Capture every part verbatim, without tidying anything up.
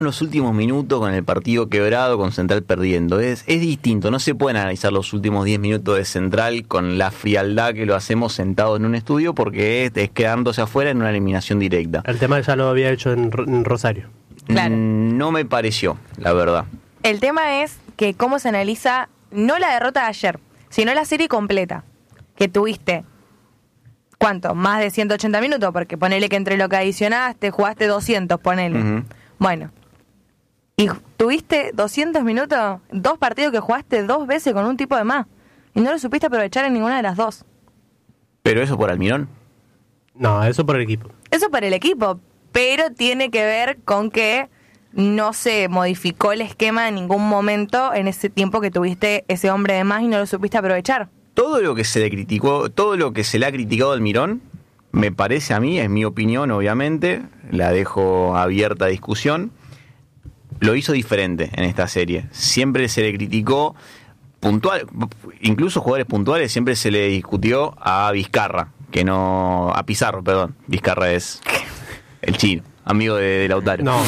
los últimos minutos con el partido quebrado, con Central perdiendo. Es, es distinto, no se pueden analizar los últimos diez minutos de Central con la frialdad que lo hacemos sentado en un estudio, porque es, es quedándose afuera en una eliminación directa. El tema ya lo había hecho en, en Rosario. Claro. No me pareció, la verdad. El tema es que cómo se analiza no la derrota de ayer, sino la serie completa. Que tuviste, ¿cuánto? Más de ciento ochenta minutos, porque ponele que entre lo que adicionaste, jugaste doscientos, ponele. Uh-huh. Bueno. Y tuviste doscientos minutos, dos partidos que jugaste dos veces con un tipo de más. Y no lo supiste aprovechar en ninguna de las dos. ¿Pero eso por Almirón? No, eso por el equipo. Eso por el equipo, pero tiene que ver con que no se modificó el esquema en ningún momento en ese tiempo que tuviste ese hombre de más y no lo supiste aprovechar. Todo lo que se le criticó, todo lo que se le ha criticado a Almirón, me parece a mí, es mi opinión obviamente, la dejo abierta a discusión, lo hizo diferente en esta serie. Siempre se le criticó puntual, incluso jugadores puntuales, siempre se le discutió a Vizcarra, que no, a Pizarro, perdón. Vizcarra es el chino, amigo de, de Lautaro. No.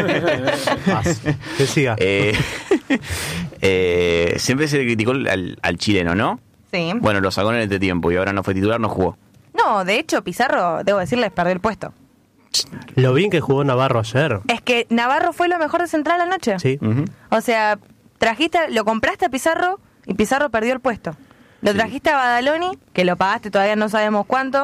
Que siga. Eh, eh, siempre se le criticó al, al chileno, ¿no? Sí. Bueno, lo sacó en este tiempo y ahora no fue titular, no jugó. No, de hecho, Pizarro, debo decirles, perdió el puesto. Lo bien que jugó Navarro ayer. Es que Navarro fue lo mejor de Central anoche. Sí. Uh-huh. O sea, trajiste, lo compraste a Pizarro y Pizarro perdió el puesto. Lo trajiste a Badaloni, que lo pagaste todavía no sabemos cuánto,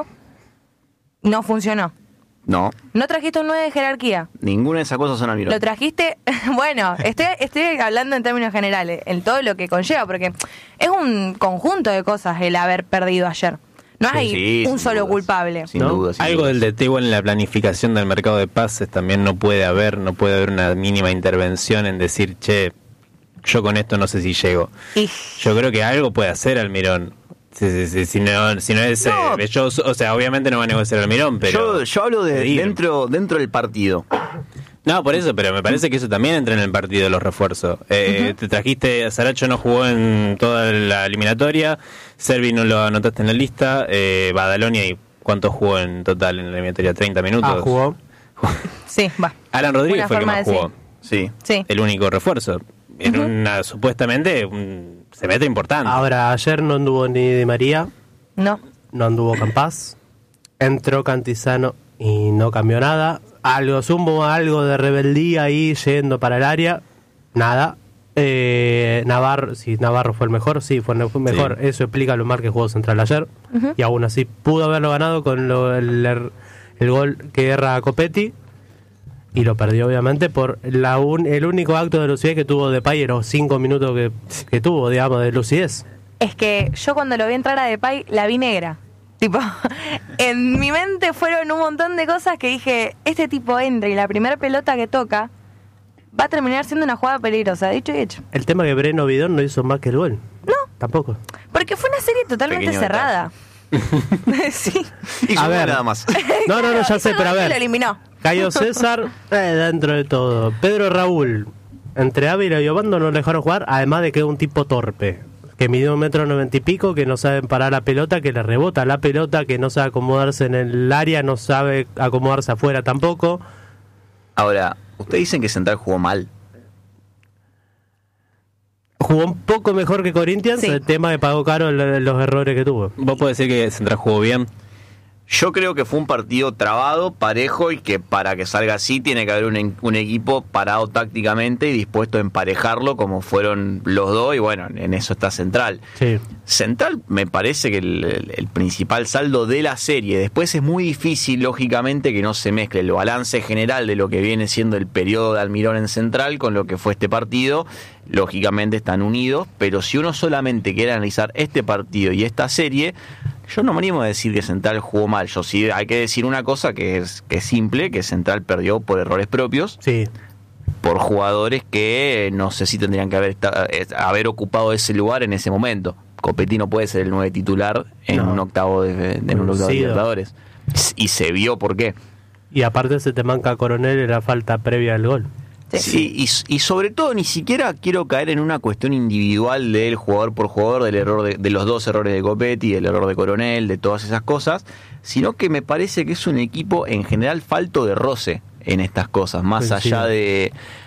no funcionó. No. No trajiste un nueve de jerarquía. Ninguna de esas cosas son Almirón. Lo trajiste, bueno, estoy, estoy hablando en términos generales, en todo lo que conlleva, porque es un conjunto de cosas el haber perdido ayer. No hay sí, un solo dudas. culpable. Sin ¿No? duda, sin Algo dudas. del D T igual en la planificación del mercado de pases también no puede haber, no puede haber una mínima intervención en decir, che, yo con esto no sé si llego. Y Yo creo que algo puede hacer Almirón. Sí, sí, sí, si no, si no es No. eh, yo, o sea, obviamente no va a negociar Almirón, pero yo, yo hablo de pedir. dentro, dentro del partido. No, por eso, pero me parece que eso también entra en el partido de los refuerzos. Eh, uh-huh. Te trajiste, Saracho no jugó en toda la eliminatoria, Servi no lo anotaste en la lista, eh, Badaloni, ¿y cuánto jugó en total en la eliminatoria? ¿treinta minutos? Ah, jugó. sí, va. Alan Rodríguez Una fue el que forma más de jugó. Sí. Sí. El único refuerzo. En Uh-huh. una, supuestamente, un, se mete importante. Ahora, ayer no anduvo ni Di María, No. no anduvo Campás, entró Cantizano y no cambió nada. Algo sumo, algo de rebeldía ahí yendo para el área, nada. Eh, Navarro, si Navarro fue el mejor, sí, fue el mejor. Sí. Eso explica lo mal que jugó Central ayer. Uh-huh. Y aún así pudo haberlo ganado con lo, el, el gol que erra Copetti. Y lo perdió obviamente por la un, el único acto de lucidez que tuvo Depay en los cinco minutos que, que tuvo, digamos, de lucidez. Es que yo cuando lo vi entrar a Depay la vi negra. Tipo, en mi mente fueron un montón de cosas que dije, este tipo entra y la primera pelota que toca va a terminar siendo una jugada peligrosa, dicho y hecho. El tema que Breno Bidón no hizo más que el gol. No. Tampoco. Porque fue una serie totalmente Pequeño cerrada. sí. Y A ver. nada más. No, no, no, ya sé, pero a Lo ver. eliminó. Cayo César, eh, dentro de todo. Pedro Raúl, entre Ávila y Obando no lo dejaron jugar, además de que es un tipo torpe. Que mide un metro noventa y pico, que no sabe parar la pelota, que le rebota la pelota, que no sabe acomodarse en el área, no sabe acomodarse afuera tampoco. Ahora, ustedes dicen que Central jugó mal. Jugó un poco mejor que Corinthians, Sí. el tema que pagó caro el- los errores que tuvo. ¿Vos podés decir que Central jugó bien? Yo creo que fue un partido trabado, parejo, y que para que salga así tiene que haber un, un equipo parado tácticamente y dispuesto a emparejarlo como fueron los dos, y bueno, en eso está Central. Sí. Central me parece que el, el- el principal saldo de la serie. Después es muy difícil, lógicamente, que no se mezcle el balance general de lo que viene siendo el periodo de Almirón en Central con lo que fue este partido. Lógicamente están unidos, pero si uno solamente quiere analizar este partido y esta serie, yo no me animo a decir que Central jugó mal. Yo sí hay que decir una cosa que es, que es simple, que Central perdió por errores propios, Sí. por jugadores que no sé si tendrían que haber, esta- eh, haber ocupado ese lugar en ese momento. Copetti no puede ser el nueve titular en No. un octavo de, en un octavo de Lucido. Libertadores. Y se vio por qué. Y aparte se te manca Coronel en la falta previa al gol. Sí. Sí, y, y sobre todo ni siquiera quiero caer en una cuestión individual del jugador por jugador, del error de, de los dos errores de Copetti, del error de Coronel, de todas esas cosas, sino que me parece que es un equipo en general falto de roce en estas cosas, más Coincido. allá de